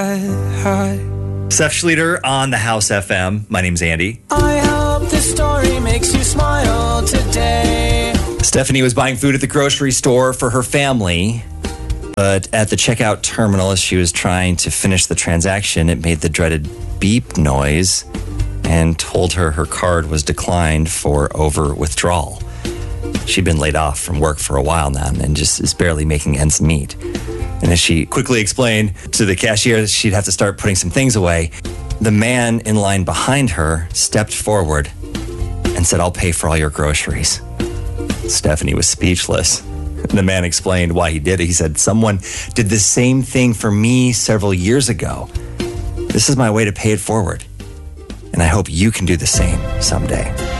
Steph Schlueter on the House FM. My name's Andy. I hope this story makes you smile today. Stephanie was buying food at the grocery store for her family, but at the checkout terminal, as she was trying to finish the transaction, it made the dreaded beep noise and told her her card was declined for over withdrawal. She'd been laid off from work for a while now and just is barely making ends meet. And as she quickly explained to the cashier that she'd have to start putting some things away, the man in line behind her stepped forward and said, "I'll pay for all your groceries." Stephanie was speechless. And the man explained why he did it. He said, "Someone did the same thing for me several years ago. This is my way to pay it forward. And I hope you can do the same someday."